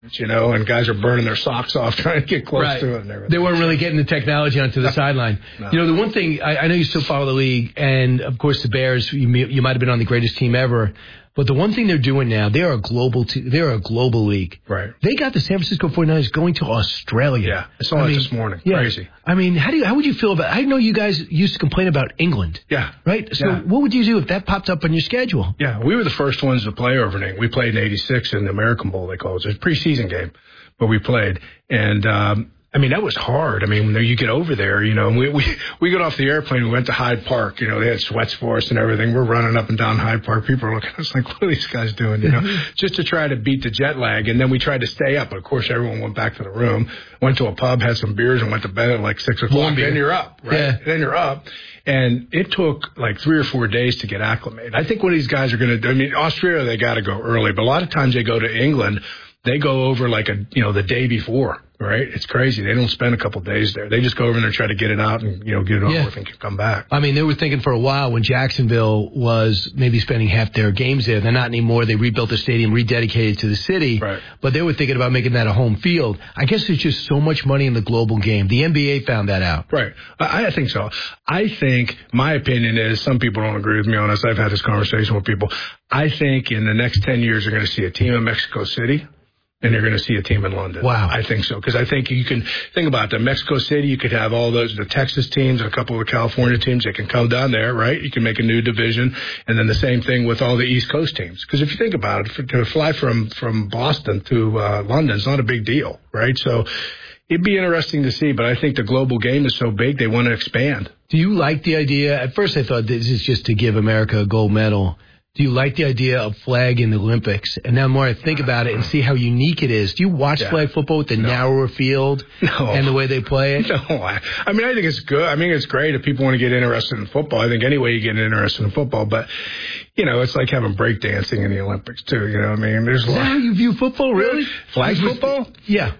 and guys are burning their socks off trying to get close to it and everything. They weren't really getting the technology onto the sideline. No. The one thing, I know you still follow the league, and, of course, the Bears, you might have been on the greatest team ever, but the one thing they're doing now, they're a global league. Right. They got the San Francisco 49ers going to Australia. Yeah, I saw it this morning. Yeah. Crazy. I mean, how would you feel about? I know you guys used to complain about England. Yeah. Right. So what would you do if that popped up on your schedule? Yeah, we were the first ones to play over in England. We played in '86 in the American Bowl. They call it. It's a preseason game, but we played, and that was hard. When you get over there, and we got off the airplane, we went to Hyde Park. They had sweats for us and everything. We're running up and down Hyde Park. People are looking at us like, what are these guys doing? Just to try to beat the jet lag. And then we tried to stay up. But of course, everyone went back to the room, went to a pub, had some beers, and went to bed at like 6 o'clock. Then you're up, right? Yeah. Then you're up. And it took like 3 or 4 days to get acclimated. I think what these guys are going to do, Australia, they got to go early. But a lot of times they go to England, they go over like the day before. Right? It's crazy. They don't spend a couple days there. They just go over there and try to get it out and, get it over with and come back. They were thinking for a while when Jacksonville was maybe spending half their games there. They're not anymore. They rebuilt the stadium, rededicated to the city. Right. But they were thinking about making that a home field. I guess there's just so much money in the global game. The NBA found that out. Right. I think so. I think my opinion is, some people don't agree with me on this. I've had this conversation with people. I think in the next 10 years, you're going to see a team in Mexico City. And you're going to see a team in London. Wow. I think so. Because I think you can think about that. Mexico City, you could have all the Texas teams and a couple of the California teams that can come down there, right? You can make a new division. And then the same thing with all the East Coast teams. Because if you think about it, to fly from Boston to London is not a big deal, right? So it'd be interesting to see. But I think the global game is so big, they want to expand. Do you like the idea? At first I thought this is just to give America a gold medal. Do you like the idea of flag in the Olympics? And now more I think about it and see how unique it is. Do you watch flag football with the narrower field and the way they play it? No. I think it's good. It's great if people want to get interested in football. I think any way you get interested in football. But, it's like having breakdancing in the Olympics, too. There's Is that how you view football, really? Flag football? Yeah.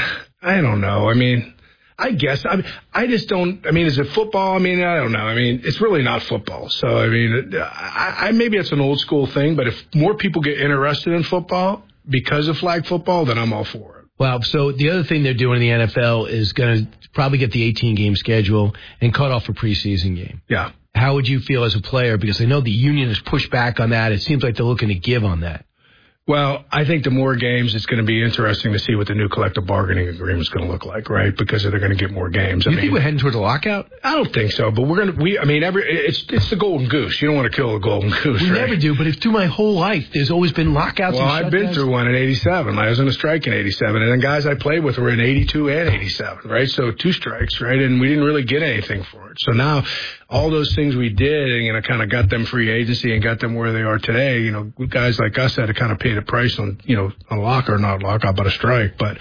I don't know. I guess. I just don't. Is it football? I don't know. It's really not football. So, maybe it's an old school thing, but if more people get interested in football because of flag football, then I'm all for it. Wow. So the other thing they're doing in the NFL is going to probably get the 18-game schedule and cut off a preseason game. Yeah. How would you feel as a player? Because I know the union has pushed back on that. It seems like they're looking to give on that. Well, I think the more games, it's going to be interesting to see what the new collective bargaining agreement is going to look like, right? Because they're going to get more games. Do you think we're heading towards a lockout? I don't think so, but it's the golden goose. You don't want to kill the golden goose, We right? never do, but through my whole life, there's always been lockouts. Well, I've been through one in 87. I was in a strike in 87, and then guys I played with were in 82 and 87, right? So 2 strikes, right? And we didn't really get anything for it. So now all those things we did and, kind of got them free agency and got them where they are today, guys like us had to kind of pay the price on, a lock or not lockout, but a strike. But,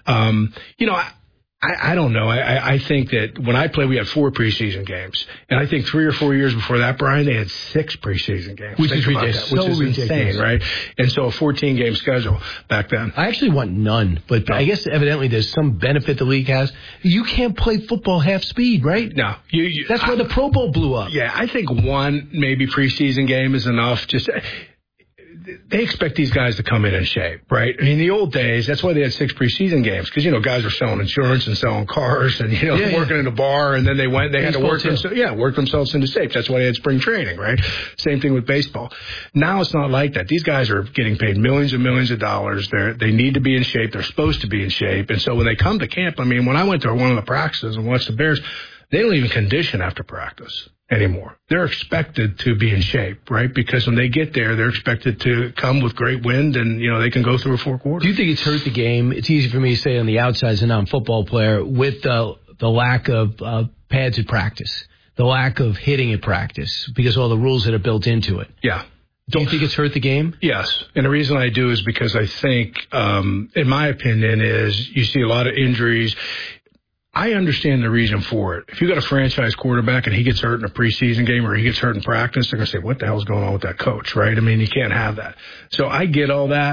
I don't know. I think that when I played, we had 4 preseason games. And I think 3 or 4 years before that, Brian, they had 6 preseason games. Which is ridiculous. Which is insane, right? And so a 14-game schedule back then. I actually want none, but I guess evidently there's some benefit the league has. You can't play football half speed, right? No. That's why the Pro Bowl blew up. Yeah, I think one maybe preseason game is enough. They expect these guys to come in shape, right? In the old days, that's why they had 6 preseason games, because, guys were selling insurance and selling cars and, working in a bar, and then they had to work themselves into shape. That's why they had spring training, right? Same thing with baseball. Now it's not like that. These guys are getting paid millions and millions of dollars. They need to be in shape. They're supposed to be in shape. And so when they come to camp, when I went to one of the practices and watched the Bears, they don't even condition after practice anymore. They're expected to be in shape, right? Because when they get there, they're expected to come with great wind and, they can go through 4 quarters. Do you think it's hurt the game? It's easy for me to say on the outside as a non-football player with the lack of pads at practice, the lack of hitting at practice because of all the rules that are built into it. Yeah. Do you think it's hurt the game? Yes. And the reason I do is because I think, in my opinion, is you see a lot of injuries. I understand the reason for it. If you got a franchise quarterback and he gets hurt in a preseason game or he gets hurt in practice, they're going to say, what the hell's going on with that coach, right? You can't have that. So I get all that.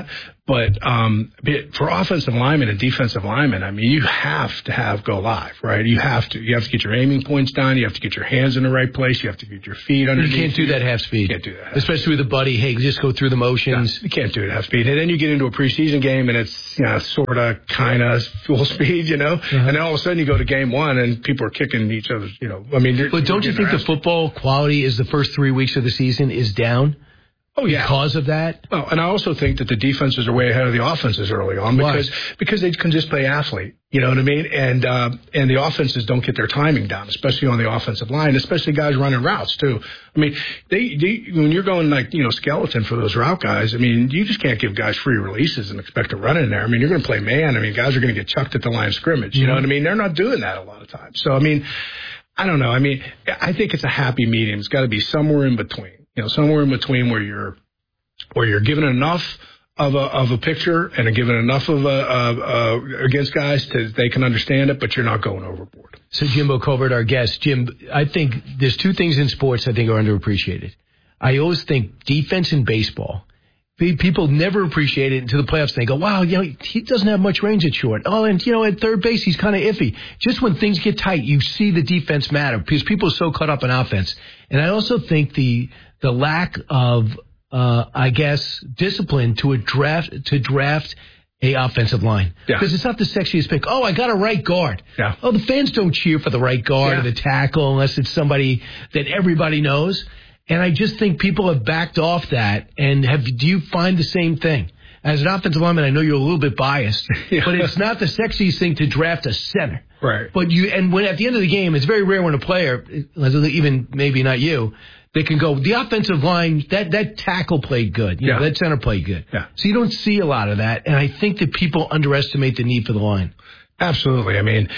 But for offensive linemen and defensive linemen, I mean, you have to have go live, right? You have to get your aiming points down. You have to get your hands in the right place. You have to get your feet underneath. You can't do that half speed. You can't do that. Especially with a buddy. Hey, just go through the motions. No, you can't do it half speed. And then you get into a preseason game and it's, sort of, kind of full speed, And then all of a sudden you go to game one and people are kicking each other's, I mean. But don't you think the football quality is the first 3 weeks of the season is down? Oh, yeah. Because of that? Well, and I also think that the defenses are way ahead of the offenses early on because they can just play athlete. You know what I mean? And the offenses don't get their timing down, especially on the offensive line, especially guys running routes too. I mean, they when you're going skeleton for those route guys, I mean, you just can't give guys free releases and expect to run in there. I mean, you're going to play man. I mean, guys are going to get chucked at the line of scrimmage. You know what I mean? They're not doing that a lot of times. So, I mean, I don't know. I mean, I think it's a happy medium. It's got to be somewhere in between. Somewhere in between where you're given enough of a picture and given enough of against guys they can understand it, but you're not going overboard. So Jimbo Covert, our guest. Jim, I think there's two things in sports I think are underappreciated. I always think defense in baseball. People never appreciate it until the playoffs. They go, wow, he doesn't have much range at short. Oh, and, at third base, he's kind of iffy. Just when things get tight, you see the defense matter because people are so caught up in offense. And I also think the lack of, discipline to draft a offensive line. Because it's not the sexiest pick. Oh, I got a right guard. Yeah. Oh, the fans don't cheer for the right guard or the tackle unless it's somebody that everybody knows. And I just think people have backed off that. And do you find the same thing? As an offensive lineman, I know you're a little bit biased, but it's not the sexiest thing to draft a center. Right. But when at the end of the game, it's very rare when a player, even maybe not you, they can go, the offensive line, that tackle played good. That center played good. Yeah. So you don't see a lot of that. And I think that people underestimate the need for the line. Absolutely. I mean,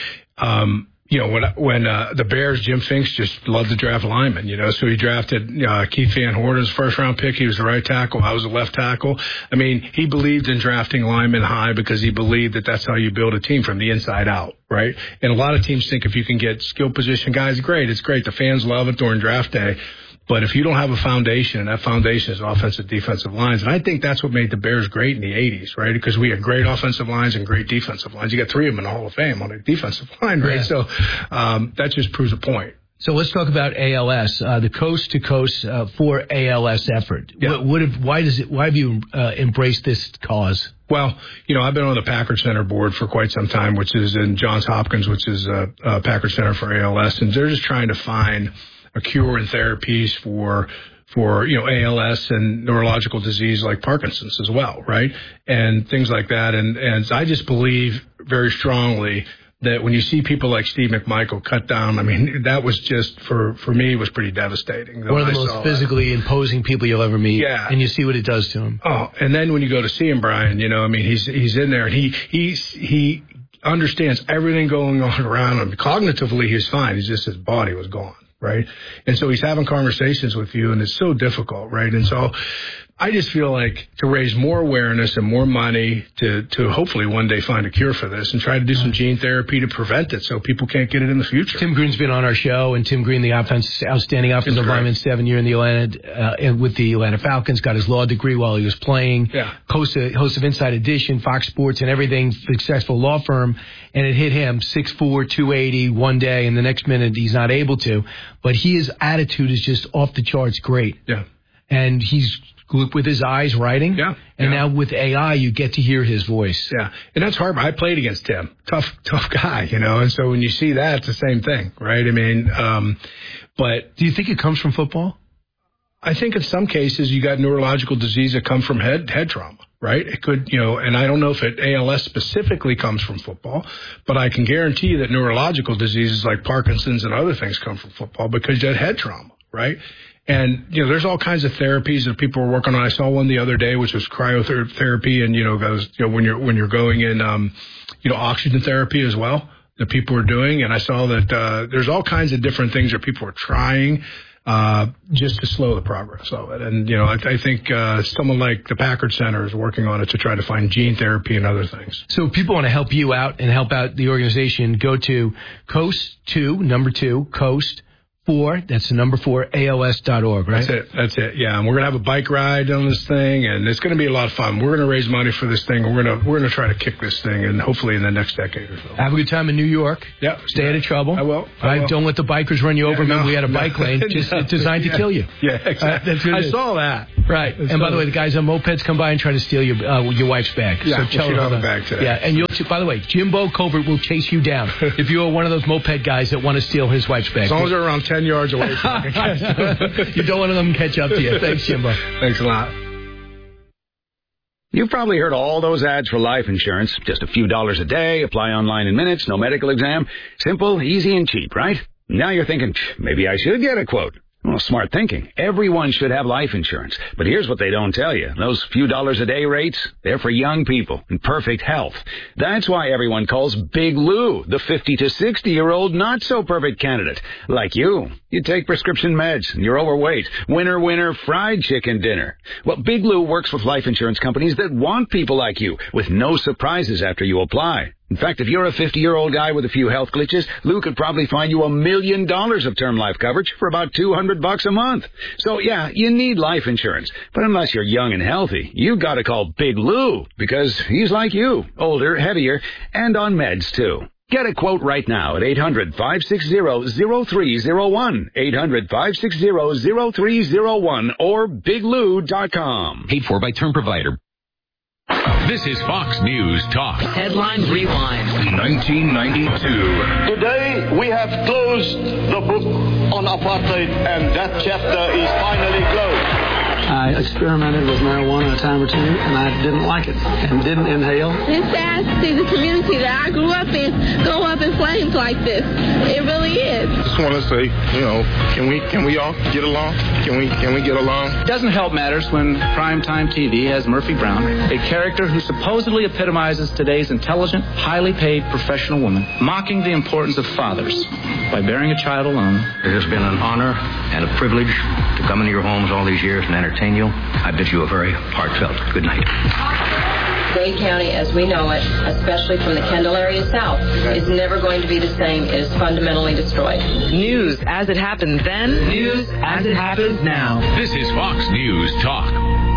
when the Bears, Jim Finks just loved to draft linemen, so he drafted Keith Van Horden's first-round pick. He was the right tackle. I was the left tackle. I mean, he believed in drafting linemen high because he believed that that's how you build a team from the inside out, right? And a lot of teams think if you can get skill position guys, great. It's great. The fans love it during draft day. But if you don't have a foundation, and that foundation is offensive, defensive lines, and I think that's what made the Bears great in the 80s, right? Because we had great offensive lines and great defensive lines. You got three of them in the Hall of Fame on the defensive line, right? Yeah. So that just proves a point. So let's talk about ALS, the coast to coast for ALS effort. Yeah. Why have you embraced this cause? Well, I've been on the Packard Center board for quite some time, which is in Johns Hopkins, which is Packard Center for ALS, and they're just trying to find a cure and therapies for ALS and neurological disease like Parkinson's as well, right? And things like that. And I just believe very strongly that when you see people like Steve McMichael cut down, I mean, that was just, for me, was pretty devastating. One of the most physically imposing people you'll ever meet. Yeah. And you see what it does to him. Oh, and then when you go to see him, Brian, he's in there and he understands everything going on around him. Cognitively, he's fine. It's just his body was gone. Right. And so he's having conversations with you and it's so difficult. Right. And so I just feel like to raise more awareness and more money to hopefully one day find a cure for this and try to do some gene therapy to prevent it so people can't get it in the future. Tim Green's been on our show, and Tim Green, the outstanding offensive lineman, 7 year in the Atlanta, with the Atlanta Falcons, got his law degree while he was playing. Yeah. Host of Inside Edition, Fox Sports, and everything, successful law firm. And it hit him 6'4", 280 one day, and the next minute he's not able to. But his attitude is just off the charts great. Yeah. And he's with his eyes writing. Yeah. And now with AI, you get to hear his voice. Yeah. And that's hard. I played against him. Tough guy, And so when you see that, it's the same thing, right? I mean, but do you think it comes from football? I think in some cases you got neurological disease that come from head trauma, right? It could, and I don't know if ALS specifically comes from football, but I can guarantee you that neurological diseases like Parkinson's and other things come from football because you had head trauma, right? And, there's all kinds of therapies that people are working on. I saw one the other day, which was cryotherapy and, when you're going in, oxygen therapy as well that people are doing. And I saw that, there's all kinds of different things that people are trying, just to slow the progress of it. And, I think, someone like the Packard Center is working on it to try to find gene therapy and other things. So if people want to help you out and help out the organization, go to Coast 2, number 2, Coast, 4, that's the number 4, ALS.org, right? That's it. Yeah, and we're going to have a bike ride on this thing, and it's going to be a lot of fun. We're going to raise money for this thing, and we're going to try to kick this thing, and hopefully in the next decade or so. Have a good time in New York. Yeah. Stay out of trouble. I will. Don't let the bikers run you over. Remember, we had a bike lane just designed to kill you. Yeah, exactly. I saw that. Right. And by the way, the guys on mopeds come by and try to steal your wife's bag. Yeah, so tell her the bag today. Yeah, and by the way, Jimbo Covert will chase you down if you are one of those moped guys that want to steal his wife's bag. As long as they're around 10 yards away from me. You don't want them to catch up to you. Thanks, Jimbo. Thanks a lot. You've probably heard all those ads for life insurance. Just a few dollars a day, apply online in minutes, no medical exam. Simple, easy, and cheap, right? Now you're thinking, maybe I should get a quote. Well, smart thinking. Everyone should have life insurance. But here's what they don't tell you. Those few dollars a day rates, they're for young people in perfect health. That's why everyone calls Big Lou the 50 to 60-year-old not-so-perfect candidate. Like you. You take prescription meds, and you're overweight. Winner, fried chicken dinner. Well, Big Lou works with life insurance companies that want people like you, with no surprises after you apply. In fact, if you're a 50-year-old guy with a few health glitches, Lou could probably find you $1 million of term life coverage for about $200 a month. So, yeah, you need life insurance. But unless you're young and healthy, you gotta call Big Lou, because he's like you, older, heavier, and on meds, too. Get a quote right now at 800-560-0301, 800-560-0301, or biglou.com. Paid for by term provider. This is Fox News Talk. Headline Rewind. 1992. Today, we have closed the book on apartheid, and that chapter is finally closed. I experimented with marijuana a time or two, and I didn't like it, and didn't inhale. It's sad to see the community that I grew up in go up in flames like this. It really is. Just want to say, can we all get along? Can we get along? It doesn't help matters when primetime TV has Murphy Brown, a character who supposedly epitomizes today's intelligent, highly paid professional woman, mocking the importance of fathers by bearing a child alone. It has been an honor and a privilege to come into your homes all these years and entertain you. I bid you a very heartfelt good night. Dade County, as we know it, especially from the Kendall area south, is never going to be the same. It is fundamentally destroyed. News as it happened then, news as it happens now. This is Fox News Talk.